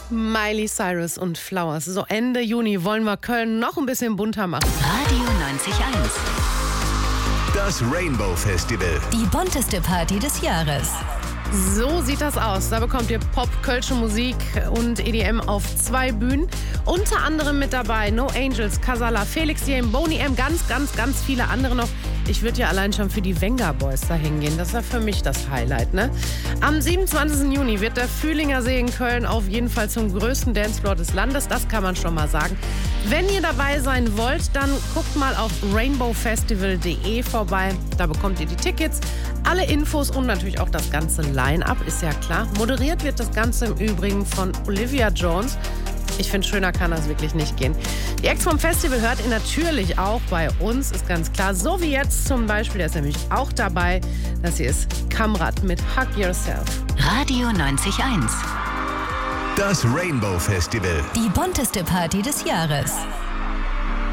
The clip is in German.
Miley Cyrus und Flowers. So Ende Juni wollen wir Köln noch ein bisschen bunter machen. Radio 90.1. Das Rainbow Festival. Die bunteste Party des Jahres. So sieht das aus. Da bekommt ihr Pop, kölsche Musik und EDM auf 2 Bühnen. Unter anderem mit dabei No Angels, Casala, Felix Jaehn, Boney M, ganz viele andere noch. Ich würde ja allein schon für die Venga Boys da hingehen. Das ist ja für mich das Highlight, ne? Am 27. Juni wird der Fühlinger See in Köln auf jeden Fall zum größten Dancefloor des Landes. Das kann man schon mal sagen. Wenn ihr dabei sein wollt, dann guckt mal auf rainbowfestival.de vorbei. Da bekommt ihr die Tickets, alle Infos und natürlich auch das ganze Line-Up, ist ja klar. Moderiert wird das Ganze im Übrigen von Olivia Jones. Ich finde, schöner kann das wirklich nicht gehen. Die Acts vom Festival hört ihr natürlich auch bei uns, ist ganz klar. So wie jetzt zum Beispiel, der ist nämlich auch dabei. Das hier ist Kamrat mit Hug Yourself. Radio 90.1. Das Rainbow Festival. Die bunteste Party des Jahres.